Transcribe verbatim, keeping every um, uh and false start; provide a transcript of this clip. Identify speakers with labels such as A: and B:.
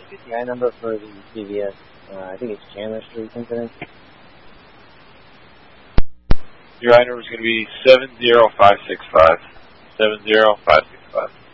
A: P T I number for the C V S? Uh, I think it's Chandler Street incident.
B: Your I number is going to be seven zero five six five. seven zero five six five.